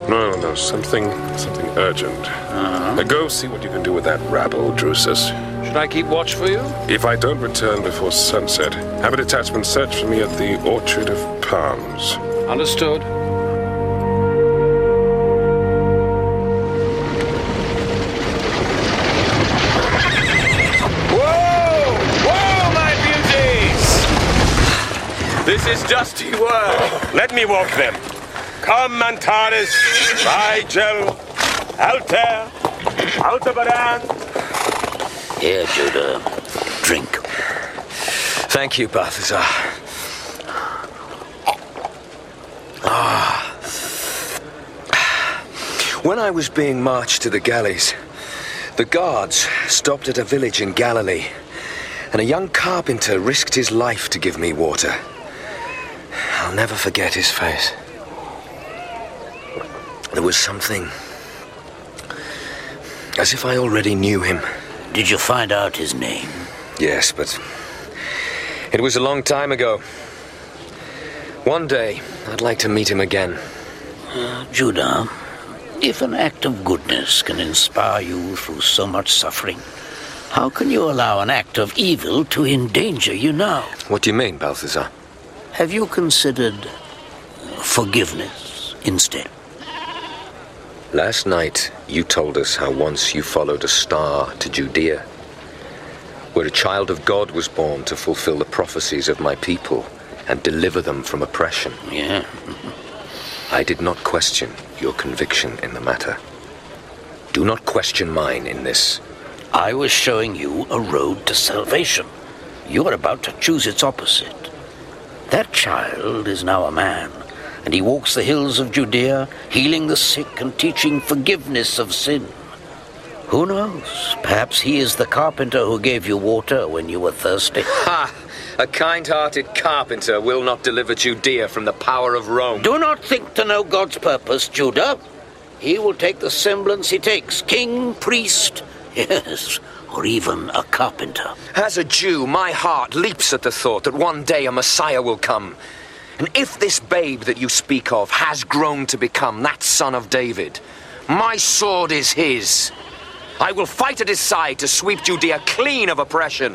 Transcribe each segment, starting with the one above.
No, something urgent. Now go see what you can do with that rabble, Drusus. Should I keep watch for you? If I don't return before sunset, have a detachment search for me at the Orchard of Palms. Understood. Whoa, my beauties! This is just work. Let me walk them. Come, Antares, Rigel, Altair, Aldebaran. Here, Judah. Drink. Thank you, Balthazar. When I was being marched to the galleys, the guards stopped at a village in Galilee, and a young carpenter risked his life to give me water. I'll never forget his face. There was something, as if I already knew him. Did you find out his name? Yes, but it was a long time ago. One day, I'd like to meet him again. Judah, if an act of goodness can inspire you through so much suffering, how can you allow an act of evil to endanger you now? What do you mean, Balthazar? Have you considered forgiveness instead? Last night, you told us how once you followed a star to Judea, where a child of God was born to fulfill the prophecies of my people and deliver them from oppression. Yeah. I did not question your conviction in the matter. Do not question mine in this. I was showing you a road to salvation. You are about to choose its opposite. That child is now a man, and he walks the hills of Judea, healing the sick and teaching forgiveness of sin. Who knows? Perhaps he is the carpenter who gave you water when you were thirsty. Ha! A kind-hearted carpenter will not deliver Judea from the power of Rome. Do not think to know God's purpose, Judah. He will take the semblance he takes, king, priest, yes, or even a carpenter. As a Jew, my heart leaps at the thought that one day a Messiah will come. And if this babe that you speak of has grown to become that son of David, my sword is his. I will fight at his side to sweep Judea clean of oppression.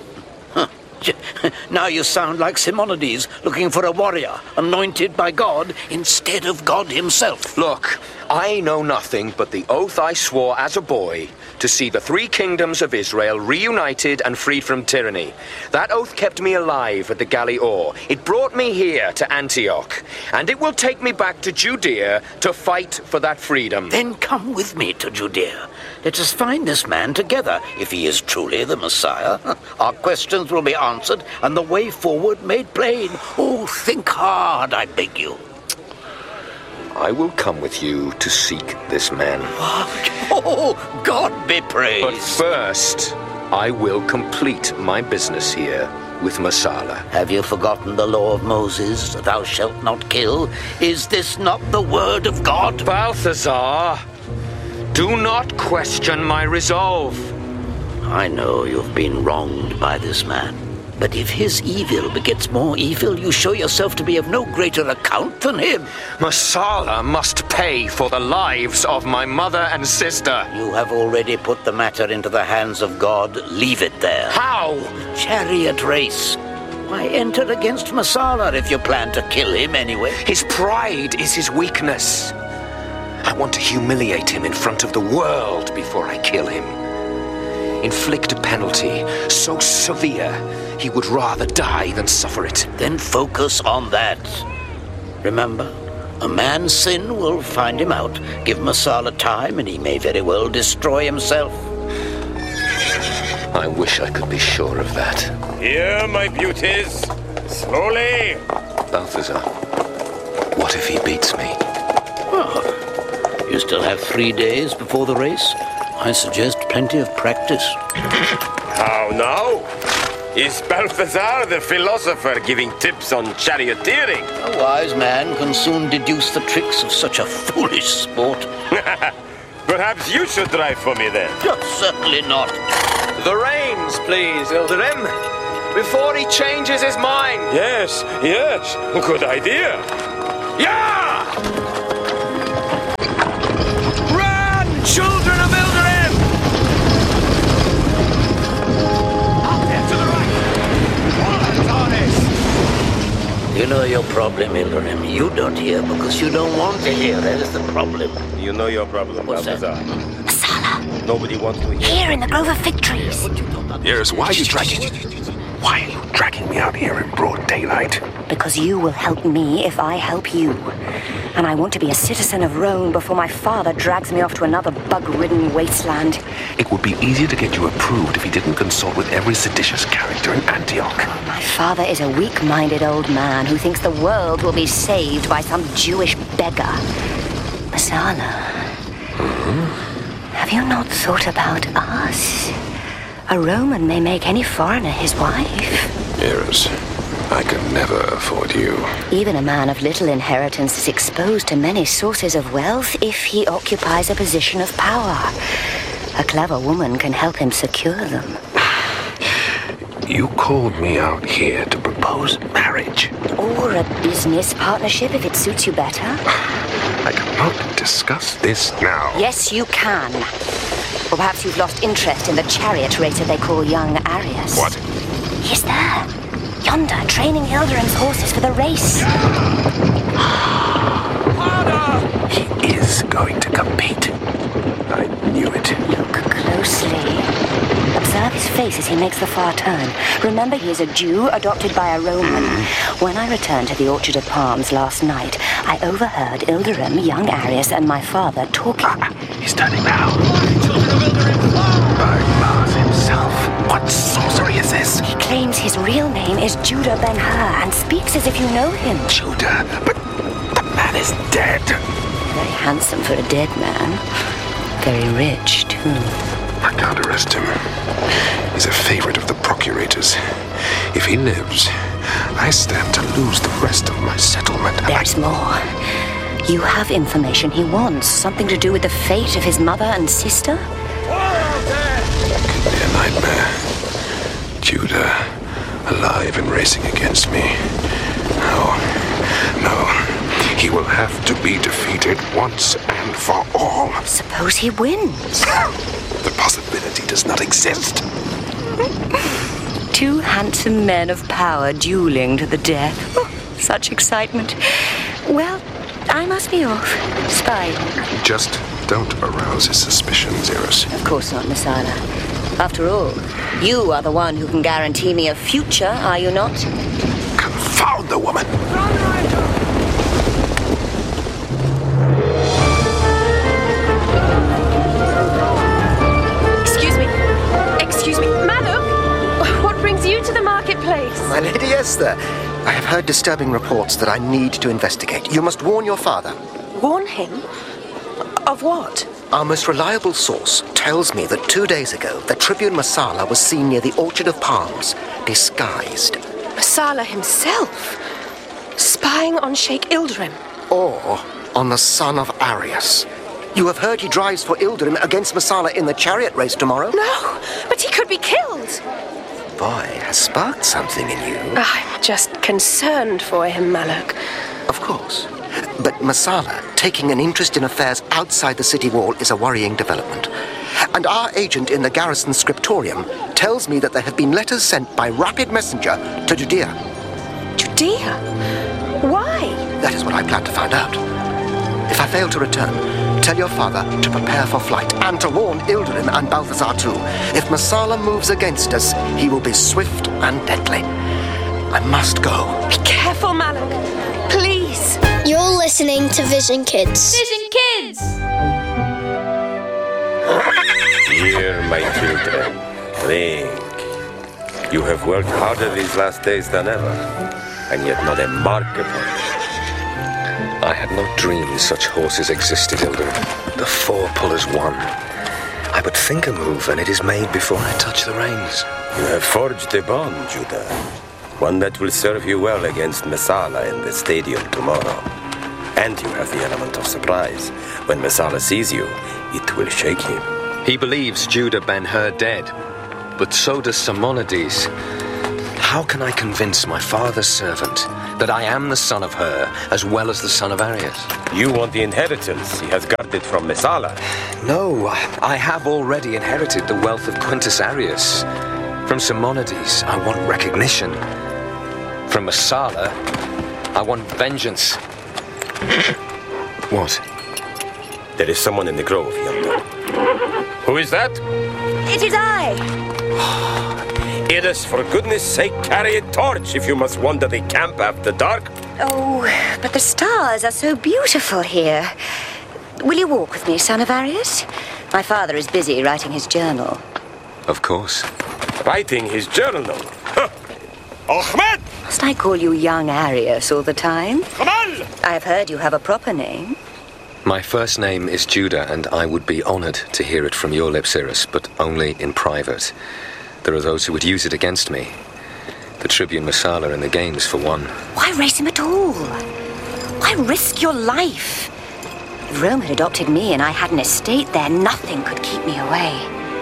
Now you sound like Simonides looking for a warrior anointed by God instead of God himself. Look, I know nothing but the oath I swore as a boy to see the three kingdoms of Israel reunited and freed from tyranny. That oath kept me alive at the Galley Or. It brought me here to Antioch, and it will take me back to Judea to fight for that freedom. Then come with me to Judea. Let us find this man together, if he is truly the Messiah. Our questions will be answered, and the way forward made plain. Oh, think hard, I beg you. I will come with you to seek this man. Oh, God be praised. But first, I will complete my business here with Messala. Have you forgotten the law of Moses, thou shalt not kill? Is this not the word of God? Balthazar, do not question my resolve. I know you've been wronged by this man. But if his evil begets more evil, you show yourself to be of no greater account than him. Messala must pay for the lives of my mother and sister. You have already put the matter into the hands of God. Leave it there. How? Chariot race. Why enter against Messala if you plan to kill him anyway? His pride is his weakness. I want to humiliate him in front of the world before I kill him. Inflict a penalty so severe he would rather die than suffer it. Then focus on that. Remember, a man's sin will find him out. Give Messala time and he may very well destroy himself. I wish I could be sure of that. Here, my beauties. Slowly. Balthazar, what if he beats me? Oh, you still have 3 days before the race. I suggest plenty of practice. How now? Is Balthazar the philosopher giving tips on charioteering? A wise man can soon deduce the tricks of such a foolish sport. Perhaps you should drive for me then. Certainly not. The reins, please, Ilderim, before he changes his mind. Yes, good idea. Yeah! problem, Ilderim. You don't hear because you don't want to hear. That is the problem. You know your problem, What's that? Balthazar. Masala, Nobody wants to hear. here in the grove of fig trees. Iris, why are you dragging me out here in broad daylight? Because you will help me if I help you. And I want to be a citizen of Rome before my father drags me off to another bug-ridden wasteland. It would be easier to get you approved if he didn't consult with every seditious character in Antioch. My father is a weak-minded old man who thinks the world will be saved by some Jewish beggar. Masala, have you not thought about us? A Roman may make any foreigner his wife. Iris, I could never afford you. Even a man of little inheritance is exposed to many sources of wealth if he occupies a position of power. A clever woman can help him secure them. You called me out here to propose marriage. Or a business partnership if it suits you better. I cannot discuss this now. Yes, you can. Or perhaps you've lost interest in the chariot racer they call young Arius. What? He's there. Yonder, training Ilderim's horses for the race. He is going to compete. I knew it. Look closely. Observe his face as he makes the far turn. Remember, he is a Jew adopted by a Roman. When I returned to the Orchard of Palms last night, I overheard Ilderim, young Arius, and my father talking. He's turning now. By Mars himself. What sorcery is this? He claims his real name is Judah Ben-Hur and speaks as if you know him. Judah, but the man is dead. Very handsome for a dead man. Very rich, too. I can't arrest him. He's a favorite of the procurators. If he lives, I stand to lose the rest of my settlement. There's more. You have information he wants. Something to do with the fate of his mother and sister? Could be a nightmare. Judah, alive and racing against me. No. He will have to be defeated once and for all. Suppose he wins. The possibility does not exist. Two handsome men of power dueling to the death. Oh, such excitement. Well, I must be off. Spying. Just don't arouse his suspicions, Iris. Of course not, Masala. After all, you are the one who can guarantee me a future, are you not? Confound the woman! Excuse me, Maluk, what brings you to the marketplace? My Lady Esther, I have heard disturbing reports that I need to investigate. You must warn your father. Warn him? Of what? Our most reliable source tells me that 2 days ago, the Tribune Masala was seen near the Orchard of Palms, disguised. Masala himself? Spying on Sheikh Ilderim? Or on the son of Arius. You have heard he drives for Ilderim against Masala in the chariot race tomorrow? No, but he could be killed. Boy, has sparked something in you. I'm just concerned for him, Maluk. Of course. But Masala taking an interest in affairs outside the city wall is a worrying development. And our agent in the garrison scriptorium tells me that there have been letters sent by rapid messenger to Judea. Judea? Why? That is what I plan to find out. If I fail to return, tell your father to prepare for flight and to warn Ilderim and Balthazar too. If Masala moves against us, he will be swift and deadly. I must go. Be careful, Maluk. Please. You're listening to Vision Kids. Vision Kids! Here, my children, think. You have worked harder these last days than ever, and yet not a mark upon you. I had no dream such horses existed, Ilderim. The four pullers won. I but think a move, and it is made before I touch the reins. You have forged a bond, Judah. One that will serve you well against Masala in the stadium tomorrow. And you have the element of surprise. When Masala sees you, it will shake him. He believes Judah Ben-Hur dead, but so does Simonides. How can I convince my father's servant that I am the son of Hur as well as the son of Arius? You want the inheritance he has guarded from Masala. No, I have already inherited the wealth of Quintus Arius. From Simonides, I want recognition. From Masala, I want vengeance. What? There is someone in the grove yonder. Who is that? It is I. Iris, for goodness sake, carry a torch if you must wander the camp after dark. Oh, but the stars are so beautiful here. Will you walk with me, son of Arius? My father is busy writing his journal. Of course. Writing his journal. Huh. Ahmed! Must I call you young Arius all the time? Kamal! I have heard you have a proper name. My first name is Judah, and I would be honored to hear it from your lips, Iris, but only in private. There are those who would use it against me. The Tribune Messala in the games, for one. Why race him at all? Why risk your life? If Rome had adopted me and I had an estate there, nothing could keep me away.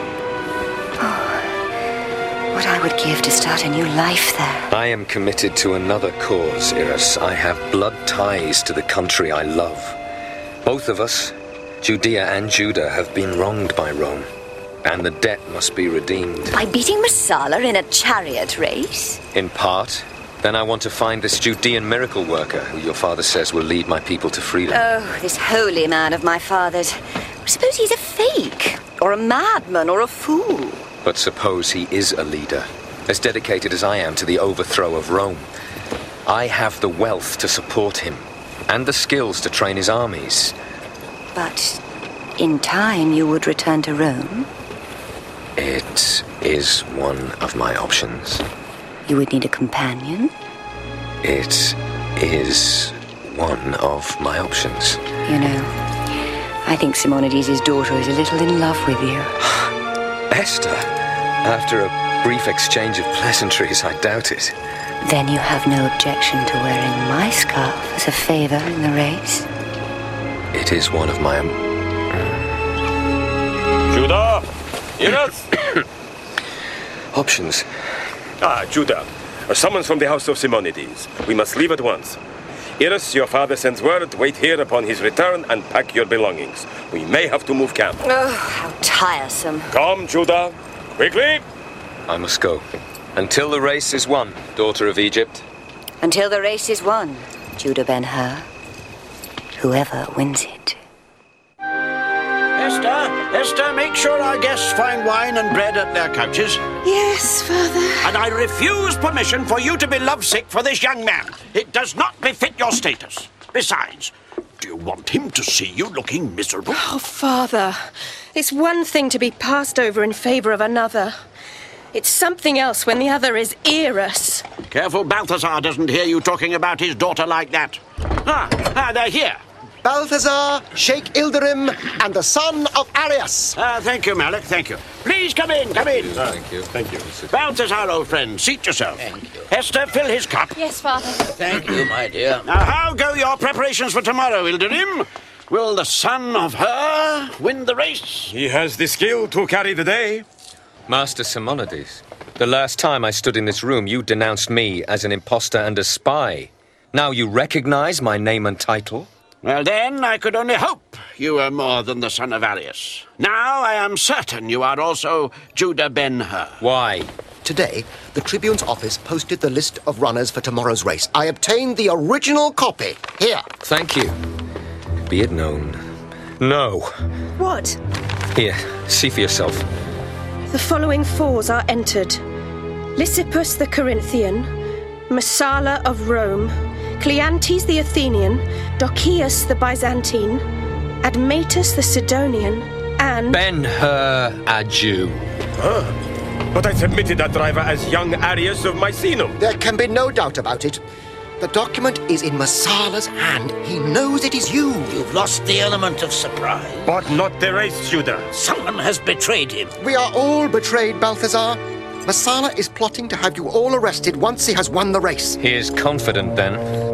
Oh, what I would give to start a new life there. I am committed to another cause, Iris. I have blood ties to the country I love. Both of us, Judea and Judah, have been wronged by Rome. And the debt must be redeemed. By beating Messala in a chariot race? In part. Then I want to find this Judean miracle worker who your father says will lead my people to freedom. Oh, this holy man of my father's. Suppose he's a fake, or a madman, or a fool. But suppose he is a leader, as dedicated as I am to the overthrow of Rome. I have the wealth to support him, and the skills to train his armies. But in time you would return to Rome? It is one of my options. You would need a companion? It is one of my options. You know, I think Simonides' daughter is a little in love with you. Esther, after a brief exchange of pleasantries, I doubt it. Then you have no objection to wearing my scarf as a favor in the race? It is one of my... Judah! Iris! options. Ah, Judah. A summons from the house of Simonides. We must leave at once. Iris, your father sends word. Wait here upon his return and pack your belongings. We may have to move camp. Oh, how tiresome. Come, Judah. Quickly! I must go. Until the race is won, daughter of Egypt. Until the race is won, Judah Ben-Hur. Whoever wins it. Esther, make sure our guests find wine and bread at their couches. Yes, Father. And I refuse permission for you to be lovesick for this young man. It does not befit your status. Besides, do you want him to see you looking miserable? Oh, Father. It's one thing to be passed over in favor of another. It's something else when the other is Eros. Careful Balthazar doesn't hear you talking about his daughter like that. They're here. Balthazar, Sheikh Ilderim, and the son of Arius. Thank you, Malik, thank you. Please come in, come in. Thank you. Thank you. Balthazar, old friend, seat yourself. Thank you. Esther, fill his cup. Yes, Father. Thank you, my dear. Now, how go your preparations for tomorrow, Ilderim? Will the son of her win the race? He has the skill to carry the day. Master Simonides, the last time I stood in this room, you denounced me as an imposter and a spy. Now you recognize my name and title? Well, then, I could only hope you were more than the son of Arius. Now I am certain you are also Judah Ben-Hur. Why? Today, the Tribune's office posted the list of runners for tomorrow's race. I obtained the original copy. Here. Thank you. Be it known. No. What? Here, see for yourself. The following fours are entered. Lysippus the Corinthian, Messala of Rome, Cleanthes the Athenian, Docius the Byzantine, Admetus the Sidonian, and... Ben-Hur, a Jew. But I submitted that driver as young Arius of Misenum. There can be no doubt about it. The document is in Messala's hand. He knows it is you. You've lost the element of surprise. But not the race, Judah. Someone has betrayed him. We are all betrayed, Balthazar. Messala is plotting to have you all arrested once he has won the race. He is confident, then.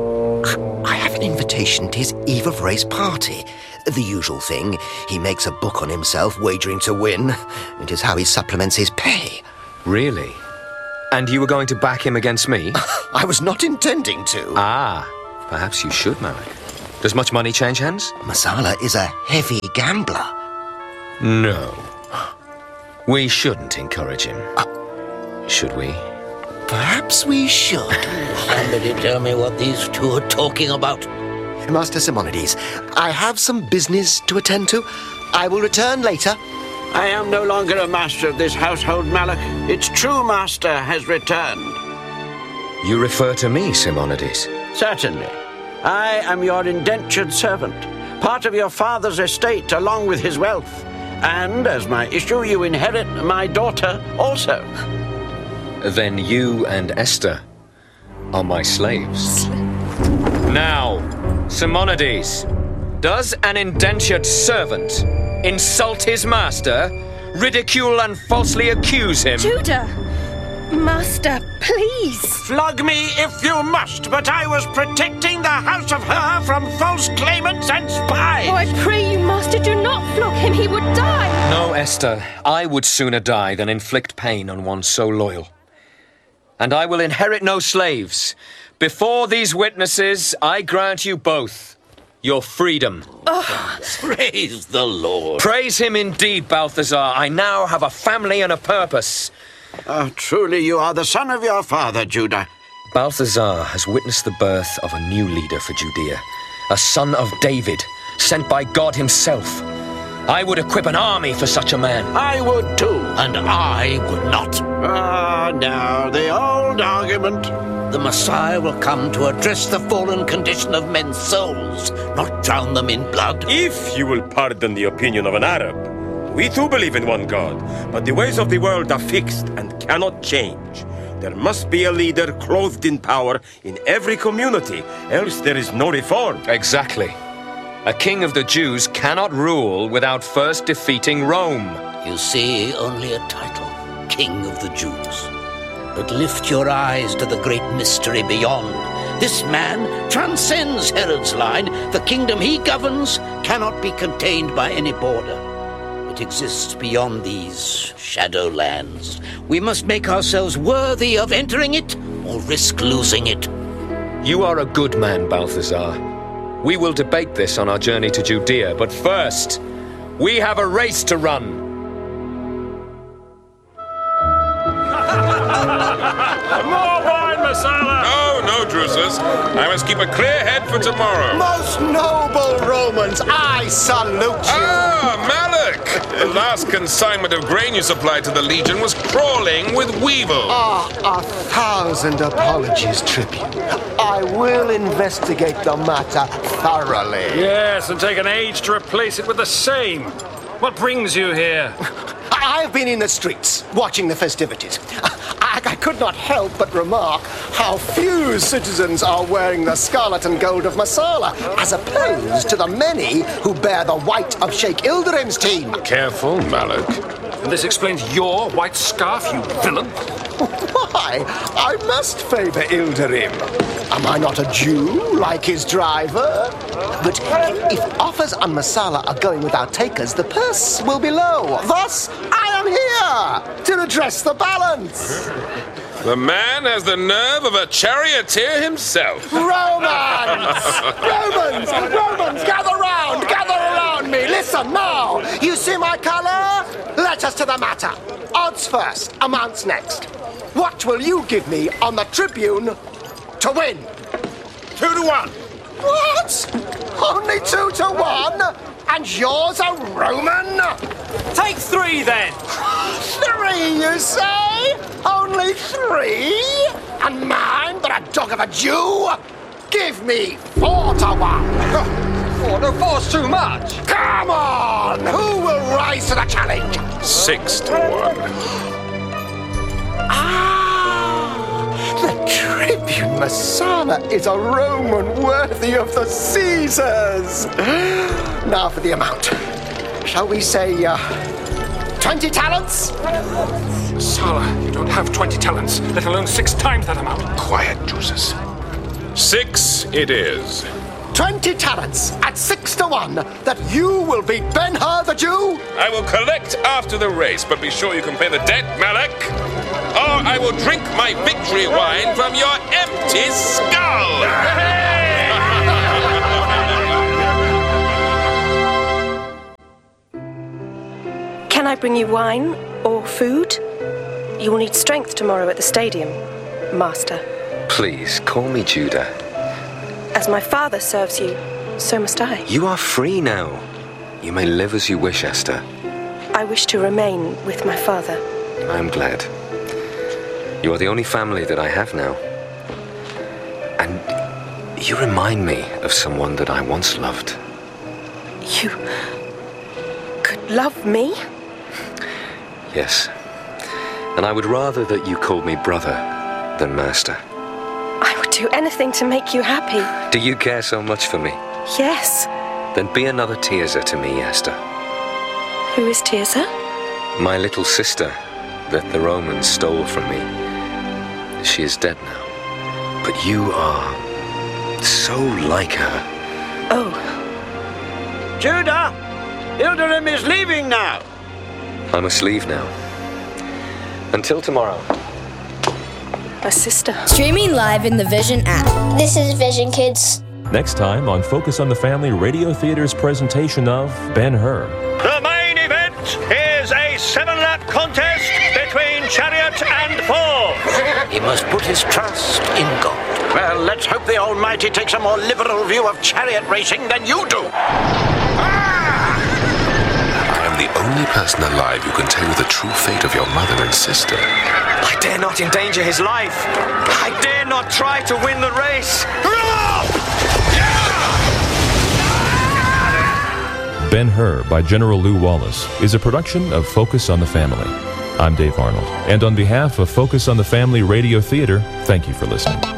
I have an invitation to his eve of race party. The usual thing. He makes a book on himself, wagering to win. It is how he supplements his pay. Really? And you were going to back him against me? I was not intending to. Ah, perhaps you should, Malik. Does much money change hands? Messala is a heavy gambler. No. We shouldn't encourage him. Should we? Perhaps we should. Somebody tell me what these two are talking about. Master Simonides, I have some business to attend to. I will return later. I am no longer a master of this household, Malak. Its true master has returned. You refer to me, Simonides? Certainly. I am your indentured servant, part of your father's estate along with his wealth. And as my issue, you inherit my daughter also. Then you and Esther are my slaves. Now, Simonides, does an indentured servant insult his master, ridicule and falsely accuse him? Judah! Master, please! Flog me if you must, but I was protecting the house of her from false claimants and spies! Oh, I pray you, Master, do not flog him. He would die! No, Esther. I would sooner die than inflict pain on one so loyal. And I will inherit no slaves. Before these witnesses, I grant you both your freedom. Oh. Praise the Lord. Praise him indeed, Balthazar. I now have a family and a purpose. Truly you are the son of your father, Judah. Balthazar has witnessed the birth of a new leader for Judea, a son of David, sent by God himself. I would equip an army for such a man. I would too. And I would not. Now, the old argument. The Messiah will come to address the fallen condition of men's souls, not drown them in blood. If you will pardon the opinion of an Arab, we too believe in one God, but the ways of the world are fixed and cannot change. There must be a leader clothed in power in every community, else there is no reform. Exactly. A king of the Jews cannot rule without first defeating Rome. You see, only a title, King of the Jews. But lift your eyes to the great mystery beyond. This man transcends Herod's line. The kingdom he governs cannot be contained by any border. It exists beyond these shadow lands. We must make ourselves worthy of entering it or risk losing it. You are a good man, Balthazar. We will debate this on our journey to Judea, but first, we have a race to run. More wine, Messala! No, Drusus. I must keep a clear head for tomorrow. Most noble Romans, I salute you. Malak! The last consignment of grain you supplied to the Legion was crawling with weevil. 1,000 apologies, Tribune. I will investigate the matter thoroughly. Yes, and take an age to replace it with the same. What brings you here? I've been in the streets, watching the festivities. I could not help but remark how few citizens are wearing the scarlet and gold of Messala, as opposed to the many who bear the white of Sheikh Ilderim's team. Careful, Malak. And this explains your white scarf, you villain. Why? I must favor Ilderim. Am I not a Jew, like his driver? But if offers on Messala are going without takers, the purse will be low. Thus, I am here to redress the balance. The man has the nerve of a charioteer himself. Romans! Romans, gather around me. Listen now. You see my color? Let us to the matter. Odds first, amounts next. What will you give me on the Tribune to win? 2-1. What? Only 2-1? And yours a Roman? Take 3 then! 3, you say? Only 3? And mine, but a dog of a Jew? Give me 4-1. 4's too much! Come on! Who will rise to the challenge? 6-1. The Tribune Messala is a Roman worthy of the Caesars. Now for the amount. Shall we say, 20 talents? Messala, you don't have 20 talents, let alone 6 times that amount. Quiet, Drusus. 6 it is. 20 talents at 6-1 that you will beat Ben-Hur the Jew? I will collect after the race, but be sure you can pay the debt, Malak. Or I will drink my victory wine from your empty skull. Can I bring you wine or food? You will need strength tomorrow at the stadium. Master. Please, call me Judah. As my father serves you, so must I. You are free now. You may live as you wish, Esther. I wish to remain with my father. I am glad. You are the only family that I have now. And you remind me of someone that I once loved. You could love me? Yes. And I would rather that you called me brother than master. I would do anything to make you happy. Do you care so much for me? Yes. Then be another Tirzah to me, Esther. Who is Tirzah? My little sister that the Romans stole from me. She is dead now. But you are so like her. Oh. Judah! Ilderim is leaving now. I must leave now. Until tomorrow. My sister. Streaming live in the Vision app. This is Vision Kids. Next time on Focus on the Family Radio Theater's presentation of Ben-Hur. The main event is a 7-lap contest between Chariot and Four. He must put his trust in God. Well, let's hope the Almighty takes a more liberal view of chariot racing than you do. I am the only person alive who can tell you the true fate of your mother and sister. I dare not endanger his life. I dare not try to win the race. Ben-Hur by General Lew Wallace is a production of Focus on the Family. I'm Dave Arnold, and on behalf of Focus on the Family Radio Theater, thank you for listening.